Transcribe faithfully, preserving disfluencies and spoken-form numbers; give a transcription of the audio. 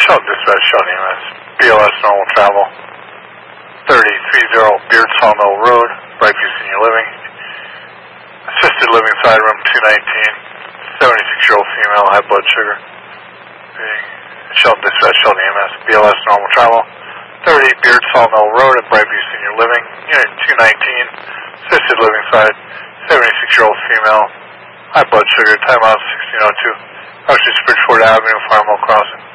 Shelton Dispatch, Shelton E M S, B L S normal travel, thirty thirty Beard Sawmill Road, Brightview Senior Living, assisted living side room two nineteen, seventy-six-year-old female, high blood sugar. Shelton Dispatch, Shelton E M S, B L S normal travel, thirty Beard Sawmill Road at Brightview Senior Living, unit two nineteen, assisted living side, seventy-six-year-old female, high blood sugar, time out sixteen oh two, Ocean Bridgeport Avenue, Farmville Crossing.